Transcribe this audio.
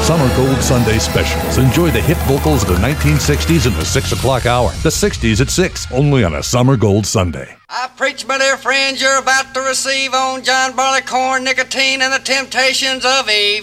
Summer Gold Sunday specials. Enjoy the hit vocals of the 1960s in the 6 o'clock hour. The 60s at 6, only on a Summer Gold Sunday. I preach, my dear friends, you're about to receive on John Barleycorn, Nicotine, and the Temptations of Eve.